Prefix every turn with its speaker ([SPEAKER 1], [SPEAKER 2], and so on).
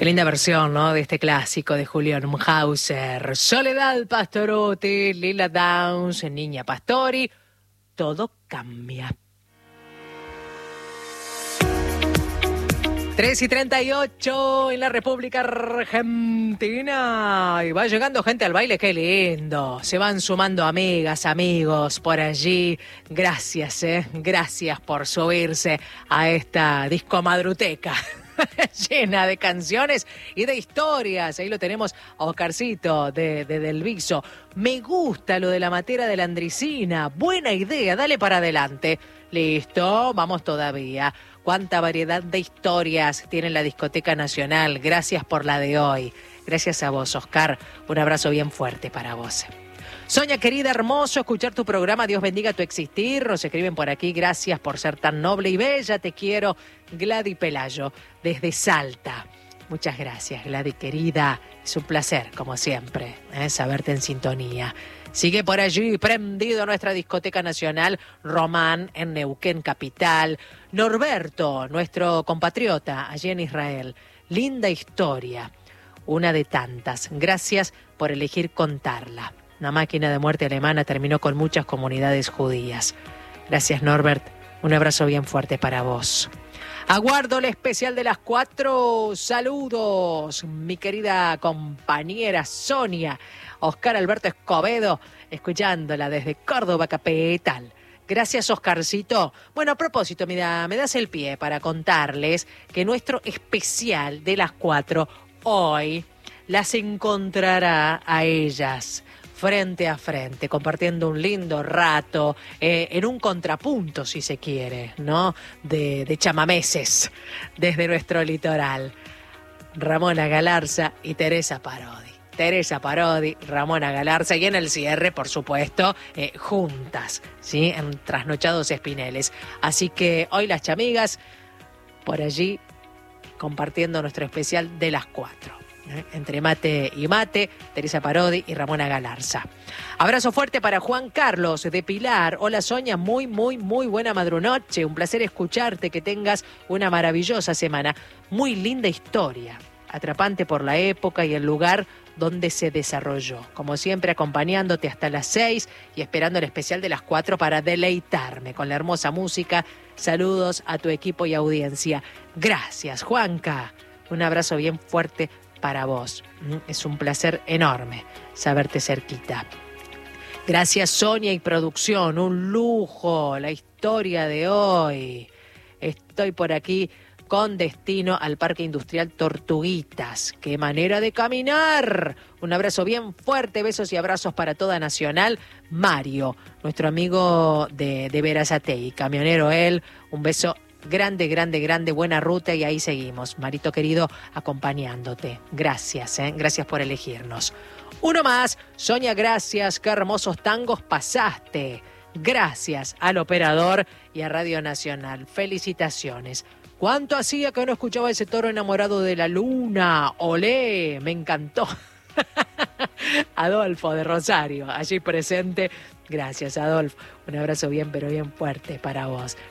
[SPEAKER 1] Qué linda versión, ¿no? De este clásico de Julio Neuhauser. Soledad Pastorutti, Lila Downs, Niña Pastori. Todo cambia. 3:38 en la República Argentina. Y va llegando gente al baile, qué lindo. Se van sumando amigas, amigos por allí. Gracias, gracias por subirse a esta discomadruteca llena de canciones y de historias. Ahí lo tenemos a Oscarcito de Del Viso. Me gusta lo de la matera de la Andricina. Buena idea, dale para adelante. Listo, vamos todavía. Cuánta variedad de historias tiene la Discoteca Nacional. Gracias por la de hoy. Gracias a vos, Oscar. Un abrazo bien fuerte para vos. Sonia, querida, hermoso escuchar tu programa. Dios bendiga tu existir. Nos escriben por aquí. Gracias por ser tan noble y bella. Te quiero. Gladys Pelayo, desde Salta. Muchas gracias, Gladys, querida. Es un placer, como siempre, saberte en sintonía. Sigue por allí prendido nuestra Discoteca Nacional, Román en Neuquén capital, Norberto, nuestro compatriota allí en Israel. Linda historia, una de tantas. Gracias por elegir contarla. Una máquina de muerte alemana terminó con muchas comunidades judías. Gracias, Norbert. Un abrazo bien fuerte para vos. Aguardo el especial de las 4. Saludos, mi querida compañera Sonia. Oscar Alberto Escobedo, escuchándola desde Córdoba capital. Gracias, Oscarcito. Bueno, a propósito, mira, me das el pie para contarles que nuestro especial de las 4 hoy las encontrará a ellas frente a frente, compartiendo un lindo rato, en un contrapunto, si se quiere, ¿no? De chamameses desde nuestro litoral. Ramona Galarza y Teresa Parodi. Teresa Parodi, Ramona Galarza y en el cierre, por supuesto, juntas, ¿sí? En Trasnochados Espineles. Así que hoy las chamigas por allí compartiendo nuestro especial de las 4. Entre mate y mate, Teresa Parodi y Ramona Galarza. Abrazo fuerte para Juan Carlos de Pilar. Hola, Sonia, muy buena madrunoche. Un placer escucharte, que tengas una maravillosa semana. Muy linda historia, atrapante por la época y el lugar donde se desarrolló. Como siempre, acompañándote hasta las 6 y esperando el especial de las 4 para deleitarme con la hermosa música. Saludos a tu equipo y audiencia. Gracias, Juanca. Un abrazo bien fuerte para vos. Es un placer enorme saberte cerquita. Gracias, Sonia y producción. Un lujo la historia de hoy. Estoy por aquí con destino al Parque Industrial Tortuguitas. ¡Qué manera de caminar! Un abrazo bien fuerte, besos y abrazos para toda Nacional. Mario, nuestro amigo de Berazategui, camionero él, un beso grande, buena ruta y ahí seguimos. Marito querido, acompañándote. Gracias, gracias por elegirnos. Uno más, Sonia, gracias, qué hermosos tangos pasaste. Gracias al operador y a Radio Nacional. Felicitaciones. ¿Cuánto hacía que no escuchaba ese toro enamorado de la luna? ¡Olé! Me encantó. Adolfo de Rosario, allí presente. Gracias, Adolfo. Un abrazo bien, pero bien fuerte para vos.